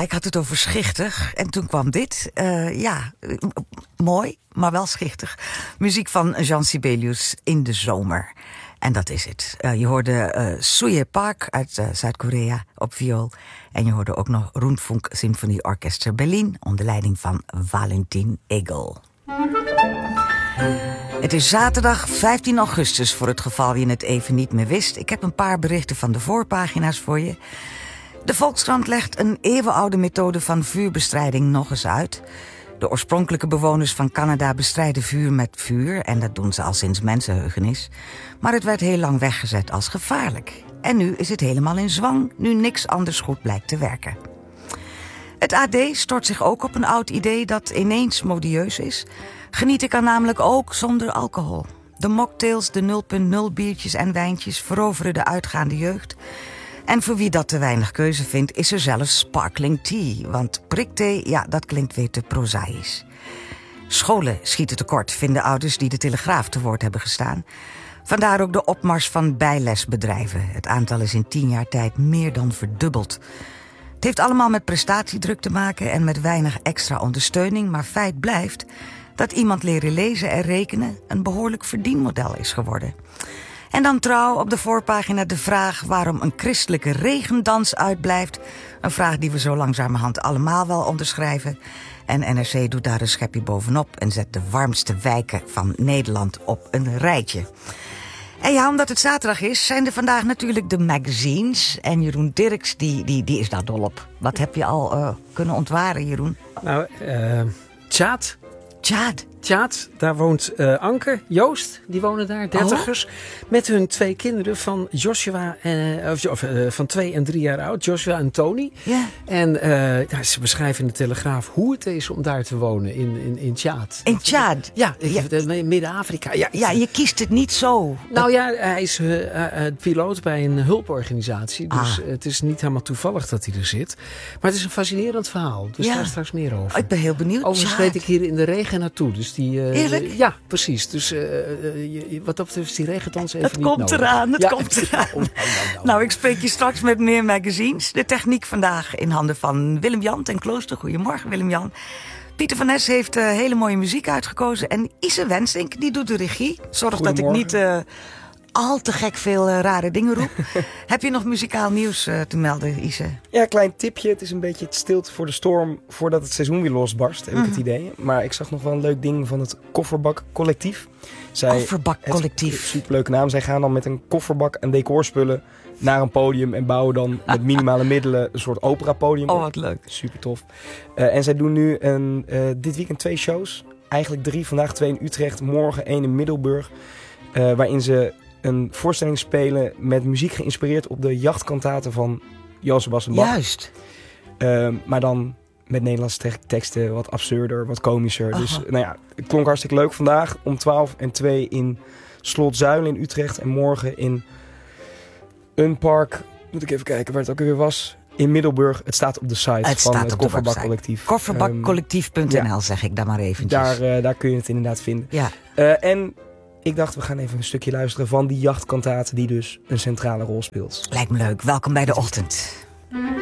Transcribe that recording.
ik had het over schichtig. En toen kwam dit. Mooi, maar wel schichtig. Muziek van Jean Sibelius in de zomer. En dat is het. Je hoorde Suye Park uit Zuid-Korea op viool. En je hoorde ook nog Rundfunk Sinfonieorchester Berlin onder leiding van Valentin Egel. Het is zaterdag 15 augustus voor het geval je het even niet meer wist. Ik heb een paar berichten van de voorpagina's voor je. De Volkskrant legt een eeuwenoude methode van vuurbestrijding nog eens uit. De oorspronkelijke bewoners van Canada bestrijden vuur met vuur. En dat doen ze al sinds mensenheugenis. Maar het werd heel lang weggezet als gevaarlijk. En nu is het helemaal in zwang, nu niks anders goed blijkt te werken. Het AD stort zich ook op een oud idee dat ineens modieus is. Genieten kan namelijk ook zonder alcohol. De mocktails, de 0.0 biertjes en wijntjes veroveren de uitgaande jeugd. En voor wie dat te weinig keuze vindt, is er zelfs sparkling tea. Want prikthee, ja, dat klinkt weer te prozaïs. Scholen schieten tekort, vinden ouders die de Telegraaf te woord hebben gestaan. Vandaar ook de opmars van bijlesbedrijven. Het aantal is in 10 jaar tijd meer dan verdubbeld. Het heeft allemaal met prestatiedruk te maken en met weinig extra ondersteuning. Maar feit blijft dat iemand leren lezen en rekenen een behoorlijk verdienmodel is geworden. En dan trouw op de voorpagina de vraag waarom een christelijke regendans uitblijft. Een vraag die we zo langzamerhand allemaal wel onderschrijven. En NRC doet daar een schepje bovenop en zet de warmste wijken van Nederland op een rijtje. En ja, omdat het zaterdag is, zijn er vandaag natuurlijk de magazines. En Jeroen Dirks, die is daar dol op. Wat heb je al kunnen ontwaren, Jeroen? Nou, Tjaad. Tjaad, Daar woont Anke, Joost, die wonen daar, 30ers. Met hun 2 kinderen van Joshua, van 2 en 3 jaar oud, Joshua en Tony. Ja. En ze beschrijven in de Telegraaf hoe het is om daar te wonen, in Tjaad. In Tjaad? Ja, Midden-Afrika. Ja, je kiest het niet zo. Nou ja, hij is piloot bij een hulporganisatie. Dus het is niet helemaal toevallig dat hij er zit. Maar het is een fascinerend verhaal. Dus daar straks meer over. Ik ben heel benieuwd. Overigens reed ik hier in de regen naartoe. Dus Eerlijk? Ja, precies. Dus wat dat betreft is die regendans even Het niet komt nodig. eraan, het Ja, komt eraan. Nou, ik spreek je straks met meer magazines. De techniek vandaag in handen van Willem-Jan ten Klooster. Goedemorgen, Willem-Jan. Pieter van Nes heeft hele mooie muziek uitgekozen. En Ise Wensink, die doet de regie. Zorg dat ik niet al te gek veel rare dingen roep. Heb je nog muzikaal nieuws te melden, Ise? Ja, klein tipje. Het is een beetje het stilte voor de storm voordat het seizoen weer losbarst, heb ik het idee. Maar ik zag nog wel een leuk ding van het Kofferbak Collectief. Kofferbak Collectief. Superleuke naam. Zij gaan dan met een kofferbak en decorspullen naar een podium en bouwen dan met minimale middelen een soort operapodium. Oh, wat leuk. Super tof. En zij doen nu dit weekend 2 shows. Eigenlijk 3. Vandaag 2 in Utrecht, morgen 1 in Middelburg. Waarin ze een voorstelling spelen met muziek geïnspireerd op de jachtkantaten van Johann Sebastian Bach. Juist. Maar dan met Nederlandse teksten, wat absurder, wat komischer. Dus het klonk hartstikke leuk. Vandaag om 12 en 2 in Slot Zuilen in Utrecht. En morgen in een park, moet ik even kijken waar het ook weer was, in Middelburg. Het staat op de site van het Kofferbak Collectief. Kofferbakcollectief.nl zeg ik daar maar eventjes. Daar kun je het inderdaad vinden. Ja. En ik dacht, we gaan even een stukje luisteren van die jachtkantate die dus een centrale rol speelt. Lijkt me leuk. Welkom bij de ochtend.